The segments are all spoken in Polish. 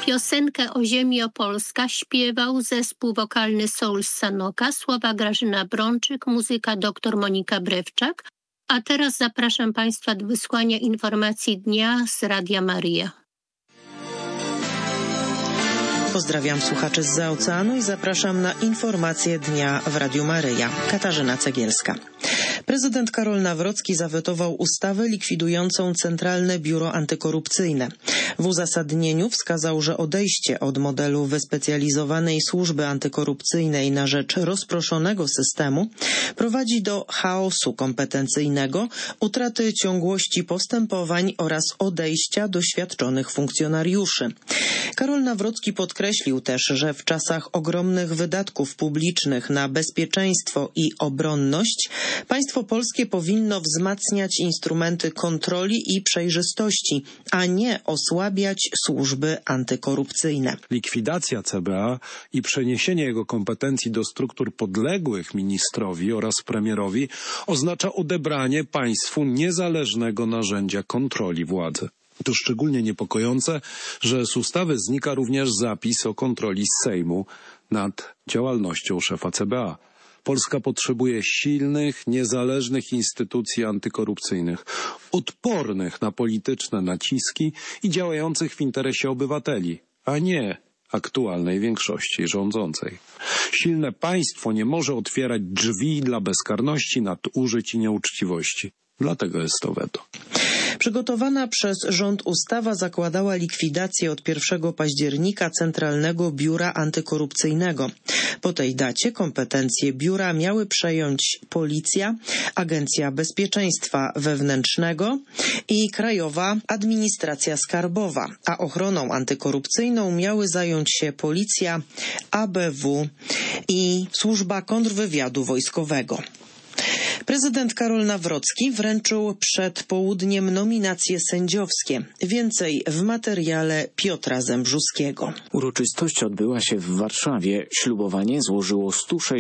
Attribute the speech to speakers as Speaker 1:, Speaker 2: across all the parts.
Speaker 1: Piosenkę o ziemi opolska śpiewał zespół wokalny Soul z Sanoka, słowa Grażyna Brączyk, muzyka dr Monika Brewczak. A teraz zapraszam Państwa do wysłuchania informacji dnia z Radia Maryja.
Speaker 2: Pozdrawiam słuchaczy zza oceanu i zapraszam na informacje dnia w Radiu Maryja. Katarzyna Cegielska. Prezydent Karol Nawrocki zawetował ustawę likwidującą Centralne Biuro Antykorupcyjne. W uzasadnieniu wskazał, że odejście od modelu wyspecjalizowanej służby antykorupcyjnej na rzecz rozproszonego systemu prowadzi do chaosu kompetencyjnego, utraty ciągłości postępowań oraz odejścia doświadczonych funkcjonariuszy. Karol Nawrocki podkreślił też, że w czasach ogromnych wydatków publicznych na bezpieczeństwo i obronność państwo polskie powinno wzmacniać instrumenty kontroli i przejrzystości, a nie osłabiać służby antykorupcyjne.
Speaker 3: Likwidacja CBA i przeniesienie jego kompetencji do struktur podległych ministrowi oraz premierowi oznacza odebranie państwu niezależnego narzędzia kontroli władzy. To szczególnie niepokojące, że z ustawy znika również zapis o kontroli Sejmu nad działalnością szefa CBA. Polska potrzebuje silnych, niezależnych instytucji antykorupcyjnych, odpornych na polityczne naciski i działających w interesie obywateli, a nie aktualnej większości rządzącej. Silne państwo nie może otwierać drzwi dla bezkarności, nadużyć i nieuczciwości. Dlatego jest to weto.
Speaker 2: Przygotowana przez rząd ustawa zakładała likwidację od 1 października Centralnego Biura Antykorupcyjnego. Po tej dacie kompetencje biura miały przejąć Policja, Agencja Bezpieczeństwa Wewnętrznego i Krajowa Administracja Skarbowa, a ochroną antykorupcyjną miały zająć się Policja, ABW i Służba Kontrwywiadu Wojskowego. Prezydent Karol Nawrocki wręczył przed południem nominacje sędziowskie. Więcej w materiale Piotra Zembrzuskiego.
Speaker 4: Uroczystość odbyła się w Warszawie. Ślubowanie złożyło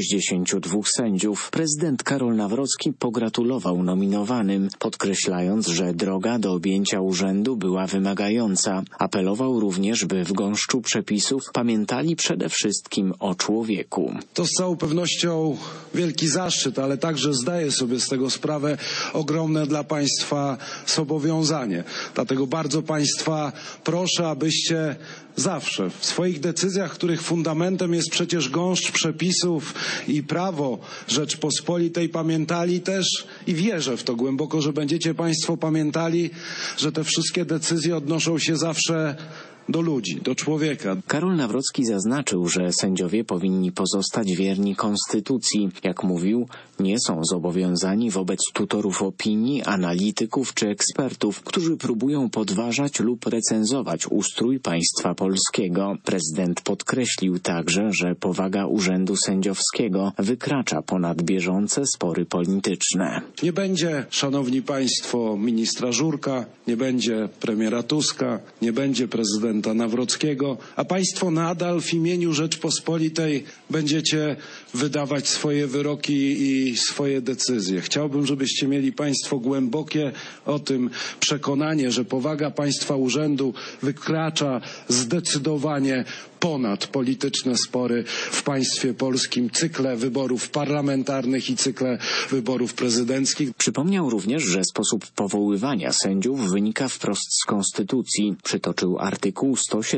Speaker 4: 162 sędziów. Prezydent Karol Nawrocki pogratulował nominowanym, podkreślając, że droga do objęcia urzędu była wymagająca. Apelował również, by w gąszczu przepisów pamiętali przede wszystkim o człowieku.
Speaker 5: To z całą pewnością wielki zaszczyt, ale także zdaję sobie z tego sprawę, ogromne dla państwa zobowiązanie. Dlatego bardzo państwa proszę, abyście zawsze w swoich decyzjach, których fundamentem jest przecież gąszcz przepisów i prawo Rzeczpospolitej, pamiętali też, i wierzę w to głęboko, że będziecie państwo pamiętali, że te wszystkie decyzje odnoszą się zawsze do ludzi, do człowieka.
Speaker 4: Karol Nawrocki zaznaczył, że sędziowie powinni pozostać wierni konstytucji. Jak mówił, nie są zobowiązani wobec tutorów opinii, analityków czy ekspertów, którzy próbują podważać lub recenzować ustrój państwa polskiego. Prezydent podkreślił także, że powaga urzędu sędziowskiego wykracza ponad bieżące spory polityczne.
Speaker 5: Nie będzie, szanowni państwo, ministra Żurka, nie będzie premiera Tuska, nie będzie prezydenta Nawrockiego, a państwo nadal w imieniu Rzeczpospolitej będziecie wydawać swoje wyroki i swoje decyzje. Chciałbym, żebyście mieli państwo głębokie o tym przekonanie, że powaga państwa urzędu wykracza zdecydowanie ponad polityczne spory w państwie polskim, cykle wyborów parlamentarnych i cykle wyborów prezydenckich.
Speaker 4: Przypomniał również, że sposób powoływania sędziów wynika wprost z konstytucji. Przytoczył artykuł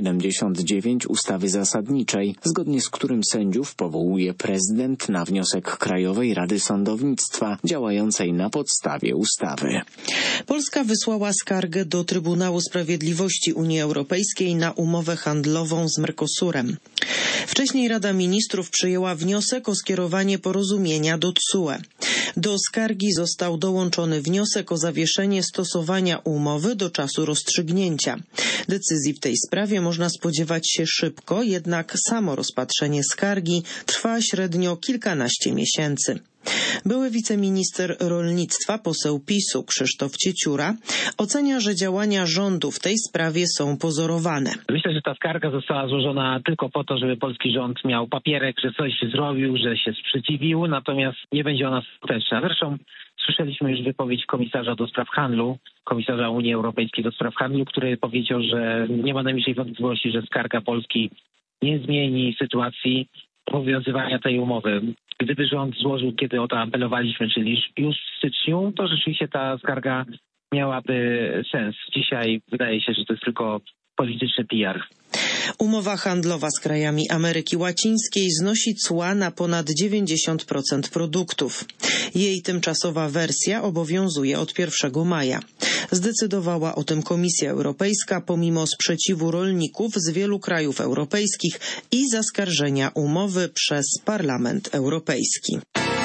Speaker 4: 179 ustawy zasadniczej, zgodnie z którym sędziów powołuje prezydent na wniosek Krajowej Rady Sądownictwa, działającej na podstawie ustawy.
Speaker 2: Polska wysłała skargę do Trybunału Sprawiedliwości Unii Europejskiej na umowę handlową z Mercosurem. Wcześniej Rada Ministrów przyjęła wniosek o skierowanie porozumienia do TSUE. Do skargi został dołączony wniosek o zawieszenie stosowania umowy do czasu rozstrzygnięcia. Decyzji w tej sprawie można spodziewać się szybko, jednak samo rozpatrzenie skargi trwa średnio kilkanaście miesięcy. Były wiceminister rolnictwa, poseł PiS-u Krzysztof Cieciura ocenia, że działania rządu w tej sprawie są pozorowane.
Speaker 6: Myślę, że ta skarga została złożona tylko po to, żeby polski rząd miał papierek, że coś zrobił, że się sprzeciwił, natomiast nie będzie ona skuteczna. Zresztą Słyszeliśmy już wypowiedź komisarza do spraw handlu, komisarza Unii Europejskiej do spraw handlu, który powiedział, że nie ma najmniejszej wątpliwości, że skarga Polski nie zmieni sytuacji obowiązywania tej umowy. Gdyby rząd złożył, kiedy o to apelowaliśmy, czyli już w styczniu, to rzeczywiście ta skarga miałaby sens. Dzisiaj wydaje się, że to jest tylko polityczny PR.
Speaker 2: Umowa handlowa z krajami Ameryki Łacińskiej znosi cła na ponad 90% produktów. Jej tymczasowa wersja obowiązuje od 1 maja. Zdecydowała o tym Komisja Europejska pomimo sprzeciwu rolników z wielu krajów europejskich i zaskarżenia umowy przez Parlament Europejski.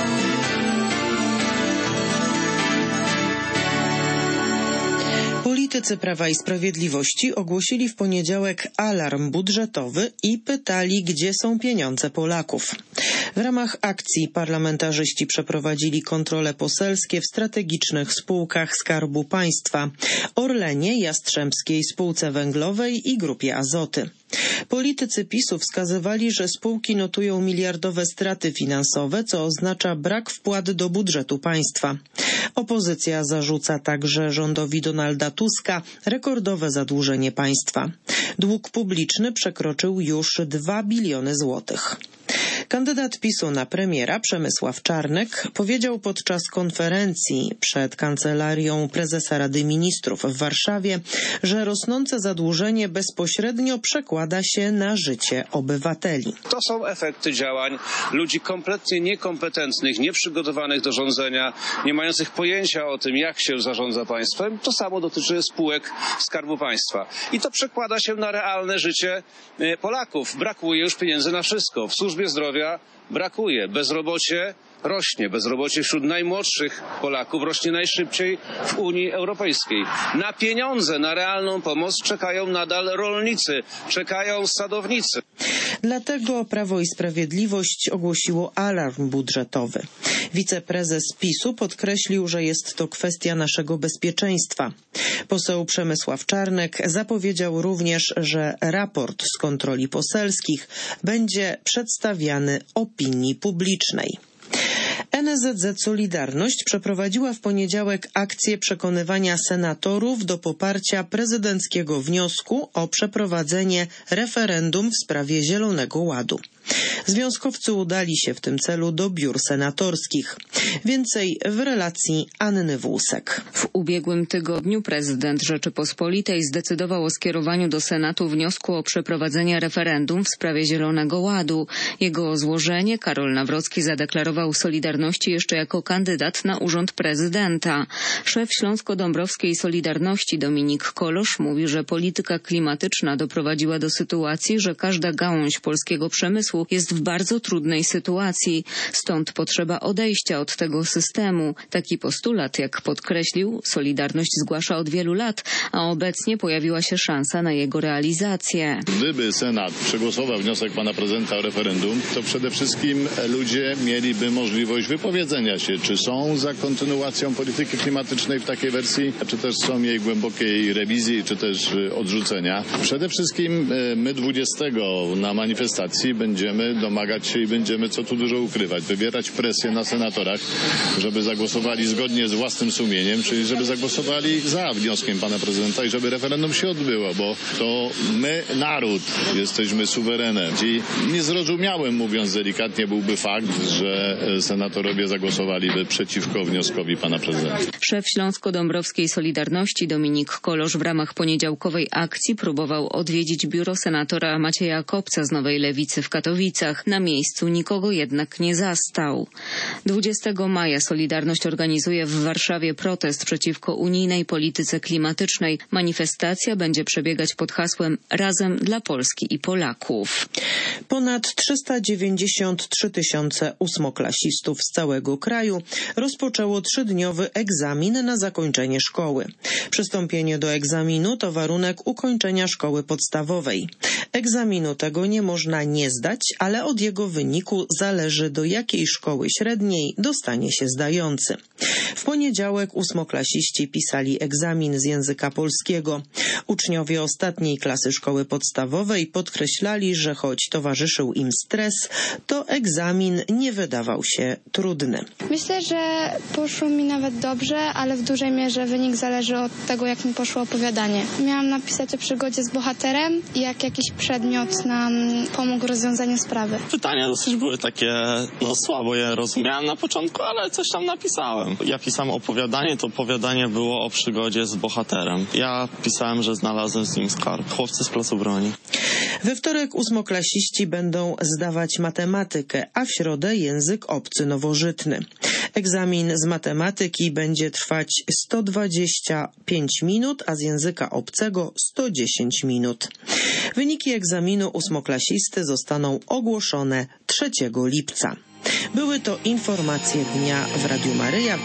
Speaker 2: Politycy Prawa i Sprawiedliwości ogłosili w poniedziałek alarm budżetowy i pytali, gdzie są pieniądze Polaków. W ramach akcji parlamentarzyści przeprowadzili kontrole poselskie w strategicznych spółkach Skarbu Państwa: Orlenie, Jastrzębskiej Spółce Węglowej i Grupie Azoty. Politycy PiS-u wskazywali, że spółki notują miliardowe straty finansowe, co oznacza brak wpłat do budżetu państwa. Opozycja zarzuca także rządowi Donalda Tuska rekordowe zadłużenie państwa. Dług publiczny przekroczył już 2 biliony złotych. Kandydat PiS-u na premiera Przemysław Czarnek powiedział podczas konferencji przed Kancelarią Prezesa Rady Ministrów w Warszawie, że rosnące zadłużenie bezpośrednio przekłada się na życie obywateli.
Speaker 7: To są efekty działań ludzi kompletnie niekompetentnych, nieprzygotowanych do rządzenia, nie mających pojęcia o tym, jak się zarządza państwem. To samo dotyczy spółek Skarbu Państwa. I to przekłada się na realne życie Polaków. Brakuje już pieniędzy na wszystko. W służbie zdrowia brakuje, bezrobocie rośnie. Bezrobocie wśród najmłodszych Polaków rośnie najszybciej w Unii Europejskiej. Na pieniądze, na realną pomoc czekają nadal rolnicy, czekają sadownicy.
Speaker 2: Dlatego Prawo i Sprawiedliwość ogłosiło alarm budżetowy. Wiceprezes PiS-u podkreślił, że jest to kwestia naszego bezpieczeństwa. Poseł Przemysław Czarnek zapowiedział również, że raport z kontroli poselskich będzie przedstawiany opinii publicznej. NSZZ Solidarność przeprowadziła w poniedziałek akcję przekonywania senatorów do poparcia prezydenckiego wniosku o przeprowadzenie referendum w sprawie Zielonego Ładu. Związkowcy udali się w tym celu do biur senatorskich. Więcej w relacji Anny Włusek.
Speaker 8: W ubiegłym tygodniu prezydent Rzeczypospolitej zdecydował o skierowaniu do Senatu wniosku o przeprowadzenie referendum w sprawie Zielonego Ładu. Jego złożenie Karol Nawrocki zadeklarował Solidarności jeszcze jako kandydat na urząd prezydenta. Szef Śląsko-Dąbrowskiej Solidarności Dominik Kolosz mówi, że polityka klimatyczna doprowadziła do sytuacji, że każda gałąź polskiego przemysłu jest w bardzo trudnej sytuacji. Stąd potrzeba odejścia od tego systemu. Taki postulat, jak podkreślił, Solidarność zgłasza od wielu lat, a obecnie pojawiła się szansa na jego realizację.
Speaker 9: Gdyby Senat przegłosował wniosek pana prezydenta o referendum, to przede wszystkim ludzie mieliby możliwość wypowiedzenia się, czy są za kontynuacją polityki klimatycznej w takiej wersji, czy też są jej głębokiej rewizji, czy też odrzucenia. Przede wszystkim my 20 na manifestacji będziemy domagać się i będziemy, co tu dużo ukrywać, wywierać presję na senatorach, żeby zagłosowali zgodnie z własnym sumieniem, czyli żeby zagłosowali za wnioskiem pana prezydenta i żeby referendum się odbyło, bo to my, naród, jesteśmy suwerenem. I niezrozumiałym, mówiąc delikatnie, byłby fakt, że senatorowie zagłosowaliby przeciwko wnioskowi pana prezydenta.
Speaker 8: Szef Śląsko-Dąbrowskiej Solidarności Dominik Kolosz w ramach poniedziałkowej akcji próbował odwiedzić biuro senatora Macieja Kopca z Nowej Lewicy w Katowicach. Na miejscu nikogo jednak nie zastał. 20 maja Solidarność organizuje w Warszawie protest przeciwko unijnej polityce klimatycznej. Manifestacja będzie przebiegać pod hasłem Razem dla Polski i Polaków.
Speaker 2: Ponad 393 tysiące ósmoklasistów z całego kraju rozpoczęło 3-dniowy egzamin na zakończenie szkoły. Przystąpienie do egzaminu to warunek ukończenia szkoły podstawowej. Egzaminu tego nie można nie zdać, ale od jego wyniku zależy, do jakiej szkoły średniej dostanie się zdający. W poniedziałek ósmoklasiści pisali egzamin z języka polskiego. Uczniowie ostatniej klasy szkoły podstawowej podkreślali, że choć towarzyszył im stres, to egzamin nie wydawał się trudny.
Speaker 10: Myślę, że poszło mi nawet dobrze, ale w dużej mierze wynik zależy od tego, jak mi poszło opowiadanie. Miałam napisać o przygodzie z bohaterem i jak jakiś przedmiot nam pomógł w rozwiązaniu sprawy.
Speaker 11: Pytania dosyć były takie, słabo je rozumiałem na początku, ale coś tam napisałem. Ja pisałem opowiadanie, to opowiadanie było o przygodzie z bohaterem. Ja pisałem, że znalazłem z nim skarb. Chłopcy z Placu Broni.
Speaker 2: We wtorek ósmoklasiści będą zdawać matematykę, a w środę język obcy nowożytny. Egzamin z matematyki będzie trwać 125 minut, a z języka obcego 110 minut. Wyniki egzaminu ósmoklasisty zostaną ogłoszone 3 lipca. Były to informacje dnia w Radiu Maryja.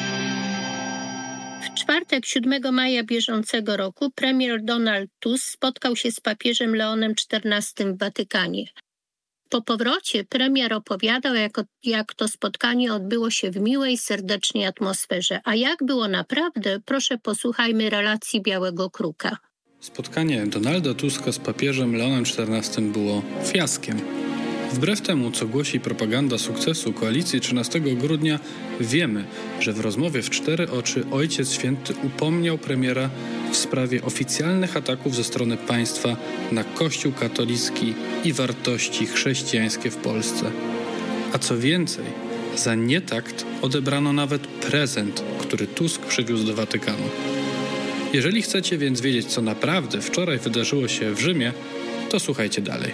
Speaker 1: W czwartek 7 maja bieżącego roku premier Donald Tusk spotkał się z papieżem Leonem XIV w Watykanie. Po powrocie premier opowiadał, jak to spotkanie odbyło się w miłej, serdecznej atmosferze. A jak było naprawdę, proszę posłuchajmy relacji Białego Kruka.
Speaker 12: Spotkanie Donalda Tuska z papieżem Leonem XIV było fiaskiem. Wbrew temu, co głosi propaganda sukcesu koalicji 13 grudnia, wiemy, że w rozmowie w 4 oczy Ojciec Święty upomniał premiera w sprawie oficjalnych ataków ze strony państwa na Kościół katolicki i wartości chrześcijańskie w Polsce. A co więcej, za nietakt odebrano nawet prezent, który Tusk przywiózł do Watykanu. Jeżeli chcecie więc wiedzieć, co naprawdę wczoraj wydarzyło się w Rzymie, to słuchajcie dalej.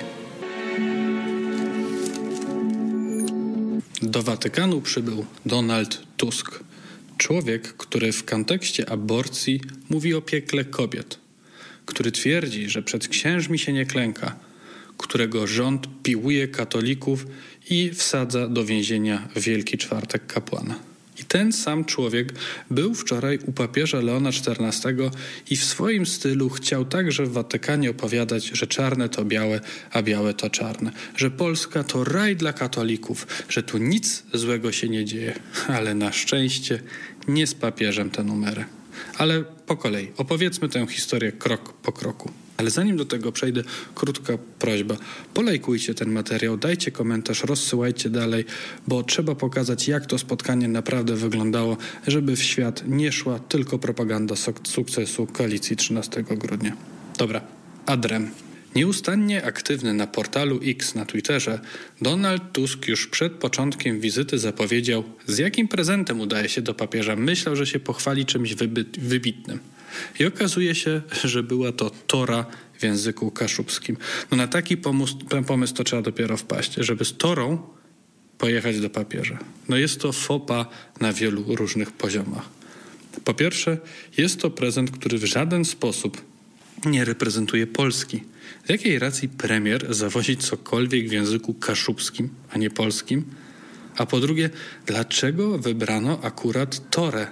Speaker 12: Do Watykanu przybył Donald Tusk. Człowiek, który w kontekście aborcji mówi o piekle kobiet. Który twierdzi, że przed księżmi się nie klęka. Którego rząd piłuje katolików i wsadza do więzienia w Wielki Czwartek kapłana. I ten sam człowiek był wczoraj u papieża Leona XIV i w swoim stylu chciał także w Watykanie opowiadać, że czarne to białe, a białe to czarne. Że Polska to raj dla katolików, że tu nic złego się nie dzieje. Ale na szczęście nie z papieżem te numery. Ale po kolei opowiedzmy tę historię krok po kroku. Ale zanim do tego przejdę, krótka prośba. Polajkujcie ten materiał, dajcie komentarz, rozsyłajcie dalej, bo trzeba pokazać, jak to spotkanie naprawdę wyglądało, żeby w świat nie szła tylko propaganda sukcesu koalicji 13 grudnia. Dobra, adrem. Nieustannie aktywny na portalu X na Twitterze, Donald Tusk już przed początkiem wizyty zapowiedział, z jakim prezentem udaje się do papieża. Myślał, że się pochwali czymś wybitnym. I okazuje się, że była to Tora w języku kaszubskim. Na taki pomysł to trzeba dopiero wpaść, żeby z Torą pojechać do papieża. Jest to faux pas na wielu różnych poziomach. Po pierwsze, jest to prezent, który w żaden sposób nie reprezentuje Polski. Z jakiej racji premier zawozi cokolwiek w języku kaszubskim, a nie polskim? A po drugie, dlaczego wybrano akurat Torę?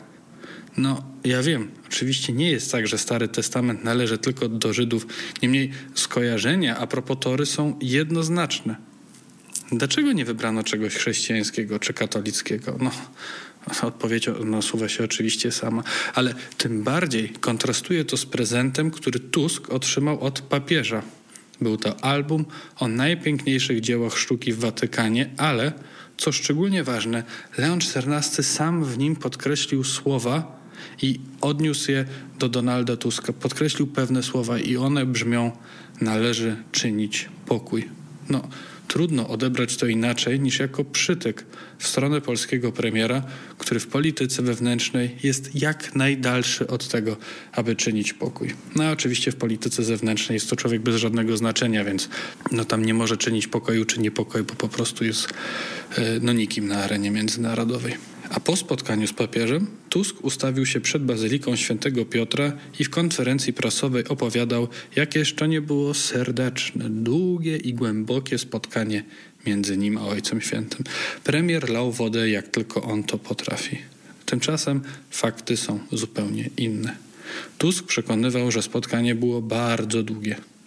Speaker 12: Ja wiem, oczywiście nie jest tak, że Stary Testament należy tylko do Żydów. Niemniej skojarzenia a propos Tory są jednoznaczne. Dlaczego nie wybrano czegoś chrześcijańskiego czy katolickiego? Odpowiedź nasuwa się oczywiście sama, ale tym bardziej kontrastuje to z prezentem, który Tusk otrzymał od papieża. Był to album o najpiękniejszych dziełach sztuki w Watykanie, ale, co szczególnie ważne, Leon XIV sam w nim podkreślił słowa i odniósł je do Donalda Tuska. Podkreślił pewne słowa i one brzmią: należy czynić pokój. Trudno odebrać to inaczej niż jako przytyk w stronę polskiego premiera, który w polityce wewnętrznej jest jak najdalszy od tego, aby czynić pokój. Oczywiście w polityce zewnętrznej jest to człowiek bez żadnego znaczenia, więc tam nie może czynić pokoju czy niepokoju, bo po prostu jest nikim na arenie międzynarodowej. A po spotkaniu z papieżem Tusk ustawił się przed Bazyliką Świętego Piotra i w konferencji prasowej opowiadał, jakież to nie było serdeczne, długie i głębokie spotkanie między nim a Ojcem Świętym. Premier lał wodę, jak tylko on to potrafi. Tymczasem fakty są zupełnie inne. Tusk przekonywał, że spotkanie było bardzo długie.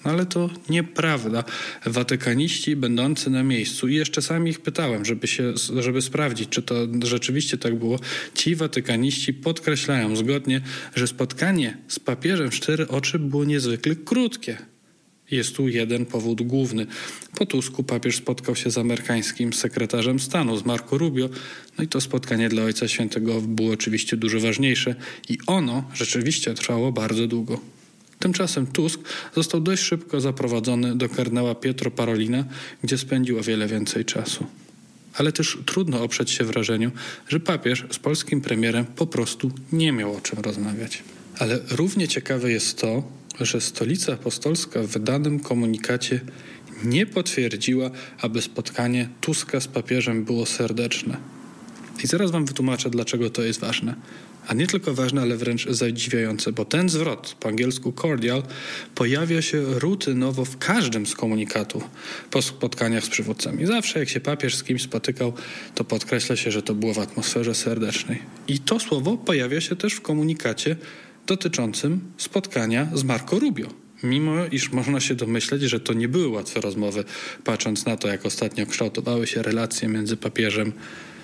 Speaker 12: No ale to nieprawda. Watykaniści będący na miejscu, i jeszcze sam ich pytałem, żeby sprawdzić, czy to rzeczywiście tak było, ci watykaniści podkreślają zgodnie, że spotkanie z papieżem w 4 oczy było niezwykle krótkie. Jest tu jeden powód główny. Po Tusku papież spotkał się z amerykańskim sekretarzem stanu, z Marco Rubio, no i to spotkanie dla Ojca Świętego było oczywiście dużo ważniejsze i ono rzeczywiście trwało bardzo długo. Tymczasem Tusk został dość szybko zaprowadzony do kardynała Pietro Parolina, gdzie spędził o wiele więcej czasu. Ale też trudno oprzeć się wrażeniu, że papież z polskim premierem po prostu nie miał o czym rozmawiać. Ale równie ciekawe jest to, że Stolica Apostolska w wydanym komunikacie nie potwierdziła, aby spotkanie Tuska z papieżem było serdeczne. I zaraz wam wytłumaczę, dlaczego to jest ważne. A nie tylko ważne, ale wręcz zadziwiające, bo ten zwrot, po angielsku cordial, pojawia się rutynowo w każdym z komunikatów po spotkaniach z przywódcami. Zawsze jak się papież z kimś spotykał, to podkreśla się, że to było w atmosferze serdecznej. I to słowo pojawia się też w komunikacie dotyczącym spotkania z Marco Rubio. Mimo iż można się domyśleć, że to nie były łatwe rozmowy, patrząc na to, jak ostatnio kształtowały się relacje między papieżem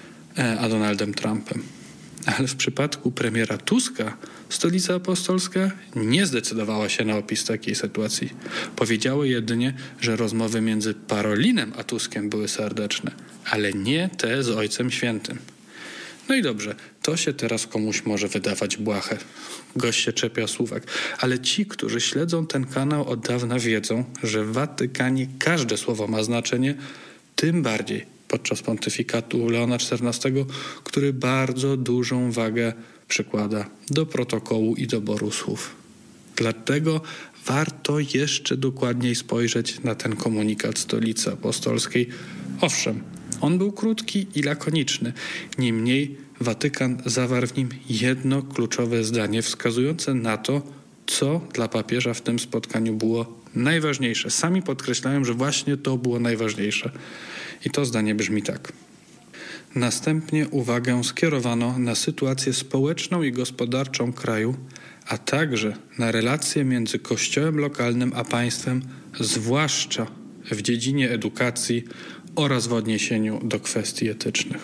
Speaker 12: a Donaldem Trumpem. Ale w przypadku premiera Tuska Stolica Apostolska nie zdecydowała się na opis takiej sytuacji. Powiedziała jedynie, że rozmowy między Parolinem a Tuskiem były serdeczne, ale nie te z Ojcem Świętym. No i dobrze, to się teraz komuś może wydawać błahe. Gość się czepia słówek. Ale ci, którzy śledzą ten kanał od dawna wiedzą, że w Watykanie każde słowo ma znaczenie, tym bardziej podczas pontyfikatu Leona XIV, który bardzo dużą wagę przykłada do protokołu i doboru słów. Dlatego warto jeszcze dokładniej spojrzeć na ten komunikat Stolicy Apostolskiej. Owszem, on był krótki i lakoniczny. Niemniej Watykan zawarł w nim jedno kluczowe zdanie wskazujące na to, co dla papieża w tym spotkaniu było najważniejsze. Sami podkreślają, że właśnie to było najważniejsze. I to zdanie brzmi tak. Następnie uwagę skierowano na sytuację społeczną i gospodarczą kraju, a także na relacje między kościołem lokalnym a państwem, zwłaszcza w dziedzinie edukacji oraz w odniesieniu do kwestii etycznych.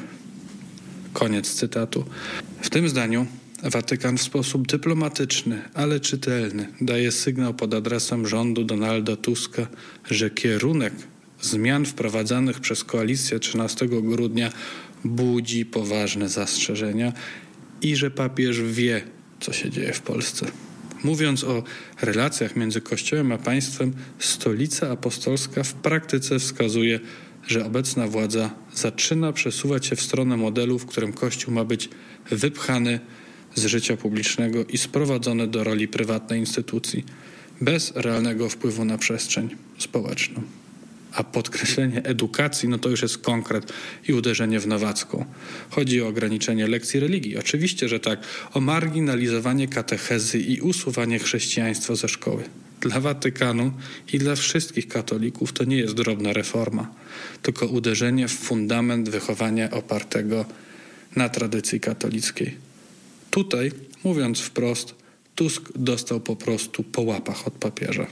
Speaker 12: Koniec cytatu. W tym zdaniu Watykan w sposób dyplomatyczny, ale czytelny daje sygnał pod adresem rządu Donalda Tuska, że kierunek zmian wprowadzanych przez koalicję 13 grudnia budzi poważne zastrzeżenia i że papież wie, co się dzieje w Polsce. Mówiąc o relacjach między Kościołem a państwem, Stolica Apostolska w praktyce wskazuje, że obecna władza zaczyna przesuwać się w stronę modelu, w którym Kościół ma być wypchany z życia publicznego i sprowadzony do roli prywatnej instytucji, bez realnego wpływu na przestrzeń społeczną. A podkreślenie edukacji, no to już jest konkret i uderzenie w nowacką. Chodzi o ograniczenie lekcji religii. Oczywiście, że tak. O marginalizowanie katechezy i usuwanie chrześcijaństwa ze szkoły. Dla Watykanu i dla wszystkich katolików to nie jest drobna reforma, tylko uderzenie w fundament wychowania opartego na tradycji katolickiej. Tutaj, mówiąc wprost, Tusk dostał po prostu po łapach od papieża.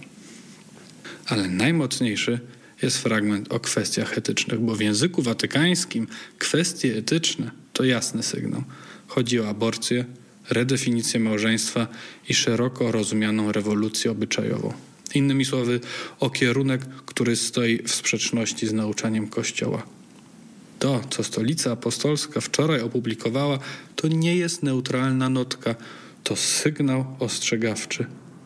Speaker 12: Ale najmocniejszy jest fragment o kwestiach etycznych, bo w języku watykańskim kwestie etyczne to jasny sygnał. Chodzi o aborcję, redefinicję małżeństwa i szeroko rozumianą rewolucję obyczajową. Innymi słowy, o kierunek, który stoi w sprzeczności z nauczaniem Kościoła. To, co Stolica Apostolska wczoraj opublikowała, to nie jest neutralna notka, to sygnał ostrzegawczy.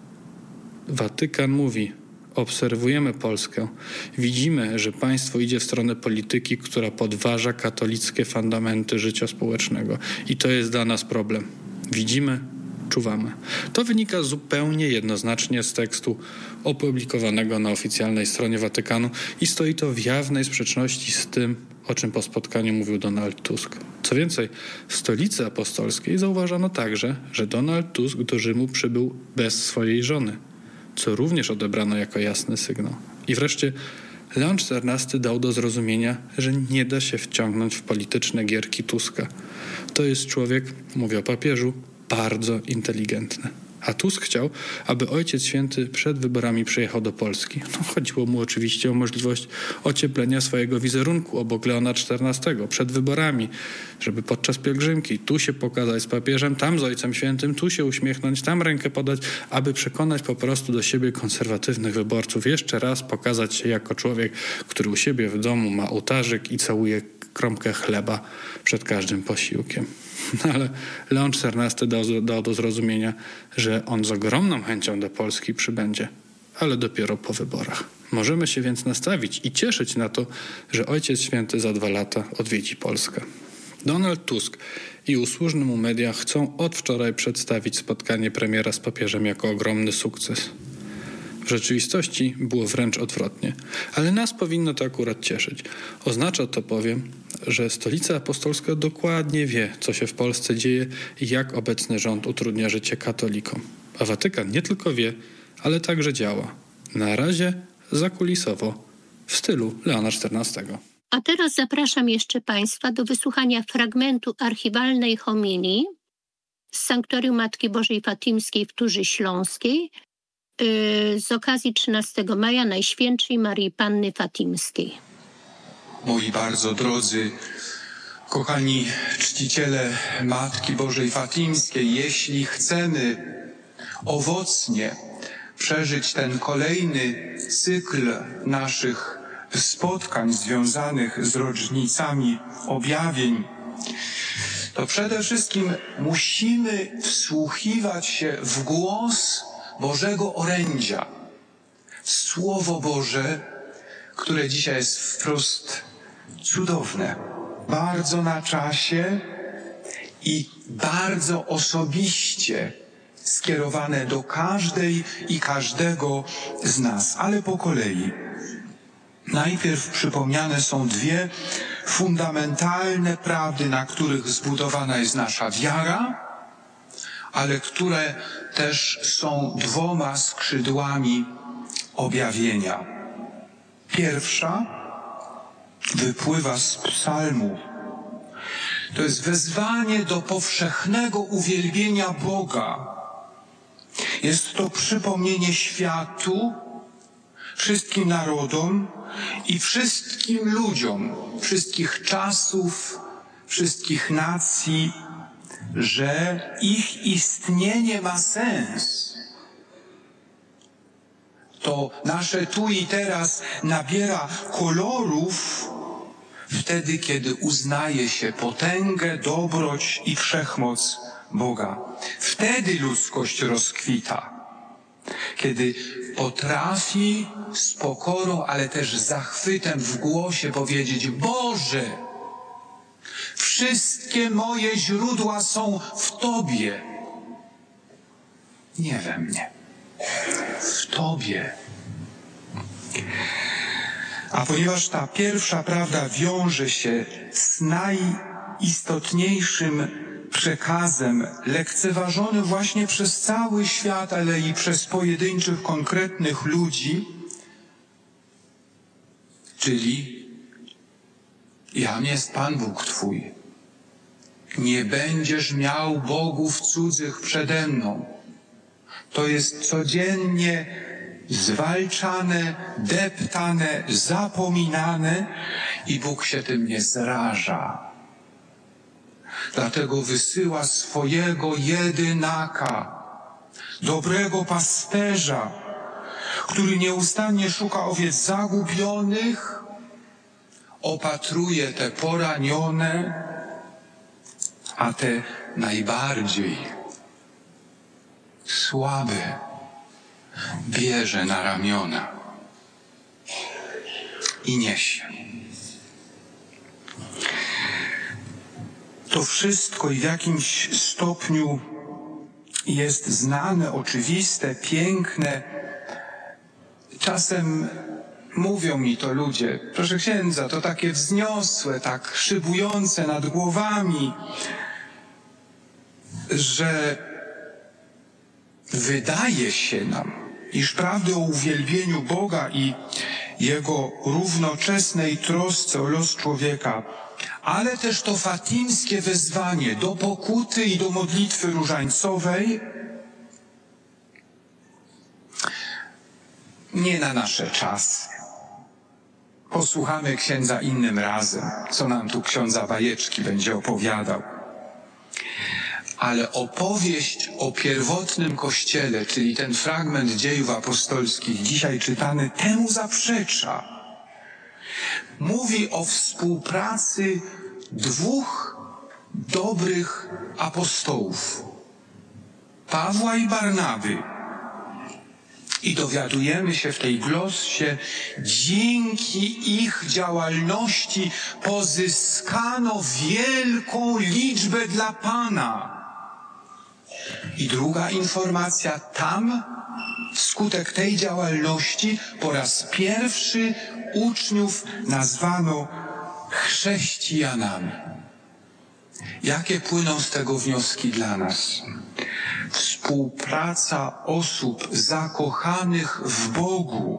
Speaker 12: Watykan mówi: obserwujemy Polskę. Widzimy, że państwo idzie w stronę polityki, która podważa katolickie fundamenty życia społecznego. I to jest dla nas problem. Widzimy, czuwamy. To wynika zupełnie jednoznacznie z tekstu opublikowanego na oficjalnej stronie Watykanu i stoi to w jawnej sprzeczności z tym, o czym po spotkaniu mówił Donald Tusk. Co więcej, w Stolicy Apostolskiej zauważono także, że Donald Tusk do Rzymu przybył bez swojej żony, co również odebrano jako jasny sygnał. I wreszcie Leon XIV dał do zrozumienia, że nie da się wciągnąć w polityczne gierki Tuska. To jest człowiek, mówię o papieżu, bardzo inteligentny. A Tusk chciał, aby Ojciec Święty przed wyborami przyjechał do Polski. Chodziło mu oczywiście o możliwość ocieplenia swojego wizerunku obok Leona XIV przed wyborami, żeby podczas pielgrzymki tu się pokazać z papieżem, tam z Ojcem Świętym, tu się uśmiechnąć, tam rękę podać, aby przekonać po prostu do siebie konserwatywnych wyborców. Jeszcze raz pokazać się jako człowiek, który u siebie w domu ma ołtarzyk i całuje kromkę chleba przed każdym posiłkiem. Ale Leon XIV dał do zrozumienia, że on z ogromną chęcią do Polski przybędzie, ale dopiero po wyborach. Możemy się więc nastawić i cieszyć na to, że Ojciec Święty za 2 lata odwiedzi Polskę. Donald Tusk i usłużne mu media chcą od wczoraj przedstawić spotkanie premiera z papieżem jako ogromny sukces. W rzeczywistości było wręcz odwrotnie, ale nas powinno to akurat cieszyć. Oznacza to bowiem, że Stolica Apostolska dokładnie wie, co się w Polsce dzieje i jak obecny rząd utrudnia życie katolikom. A Watykan nie tylko wie, ale także działa. Na razie zakulisowo, w stylu Leona XIV.
Speaker 1: A teraz zapraszam jeszcze Państwa do wysłuchania fragmentu archiwalnej homilii z Sanktorium Matki Bożej Fatimskiej w Turzy Śląskiej z okazji 13 maja Najświętszej Maryi Panny Fatimskiej.
Speaker 13: Moi bardzo drodzy, kochani czciciele Matki Bożej Fatimskiej, jeśli chcemy owocnie przeżyć ten kolejny cykl naszych spotkań związanych z rocznicami objawień, to przede wszystkim musimy wsłuchiwać się w głos Bożego orędzia, w Słowo Boże, które dzisiaj jest wprost cudowne, bardzo na czasie i bardzo osobiście skierowane do każdej i każdego z nas, ale po kolei. Najpierw przypomniane są 2 fundamentalne prawdy, na których zbudowana jest nasza wiara, ale które też są 2 skrzydłami objawienia. Pierwsza wypływa z psalmu. To jest wezwanie do powszechnego uwielbienia Boga. Jest to przypomnienie światu, wszystkim narodom i wszystkim ludziom, wszystkich czasów, wszystkich nacji, że ich istnienie ma sens. To nasze tu i teraz nabiera kolorów wtedy, kiedy uznaje się potęgę, dobroć i wszechmoc Boga. Wtedy ludzkość rozkwita. Kiedy potrafi z pokorą, ale też zachwytem w głosie powiedzieć: Boże, wszystkie moje źródła są w Tobie, nie we mnie, w Tobie. A ponieważ ta pierwsza prawda wiąże się z najistotniejszym przekazem, lekceważony właśnie przez cały świat, ale i przez pojedynczych, konkretnych ludzi, czyli jam jest Pan Bóg Twój. Nie będziesz miał bogów cudzych przede mną. To jest codziennie zwalczane, deptane, zapominane i Bóg się tym nie zraża. Dlatego wysyła swojego jedynaka, dobrego pasterza, który nieustannie szuka owiec zagubionych, opatruje te poranione, a te najbardziej słabe bierze na ramiona i niesie. To wszystko i w jakimś stopniu jest znane, oczywiste, piękne. Czasem mówią mi to ludzie: proszę księdza, to takie wzniosłe, tak szybujące nad głowami, że wydaje się nam, iż prawdy o uwielbieniu Boga i Jego równoczesnej trosce o los człowieka, ale też to fatimskie wezwanie do pokuty i do modlitwy różańcowej nie na nasze czasy. Posłuchamy księdza innym razem, co nam tu ksiądz bajeczki będzie opowiadał. Ale opowieść o pierwotnym Kościele, czyli ten fragment Dziejów Apostolskich, dzisiaj czytany, temu zaprzecza. Mówi o współpracy dwóch dobrych apostołów, Pawła i Barnaby. I dowiadujemy się w tej glossie, dzięki ich działalności pozyskano wielką liczbę dla Pana. I druga informacja, tam wskutek tej działalności po raz pierwszy uczniów nazwano chrześcijanami. Jakie płyną z tego wnioski dla nas? Współpraca osób zakochanych w Bogu,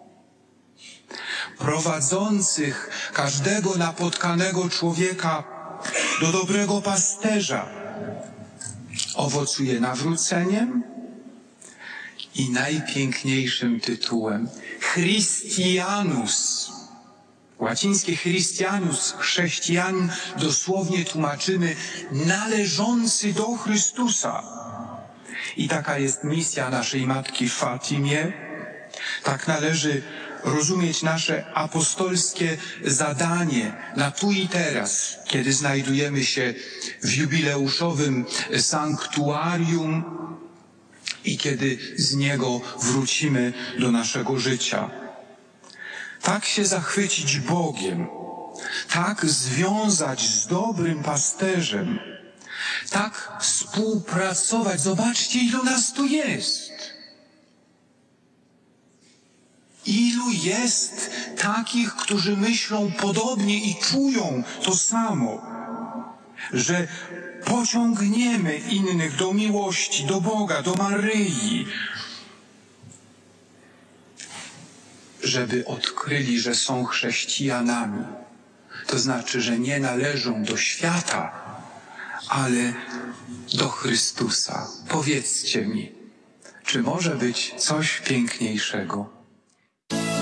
Speaker 13: prowadzących każdego napotkanego człowieka do dobrego pasterza, owocuje nawróceniem i najpiękniejszym tytułem Christianus. Łacińskie Christianus, chrześcijanin, dosłownie tłumaczymy należący do Chrystusa. I taka jest misja naszej matki w Fatimie. Tak należy rozumieć nasze apostolskie zadanie na tu i teraz, kiedy znajdujemy się w jubileuszowym sanktuarium i kiedy z niego wrócimy do naszego życia. Tak się zachwycić Bogiem, tak związać z dobrym pasterzem, tak współpracować. Zobaczcie, ilu nas tu jest. Ilu jest takich, którzy myślą podobnie i czują to samo, że pociągniemy innych do miłości, do Boga, do Maryi, żeby odkryli, że są chrześcijanami. To znaczy, że nie należą do świata, ale do Chrystusa. Powiedzcie mi, czy może być coś piękniejszego?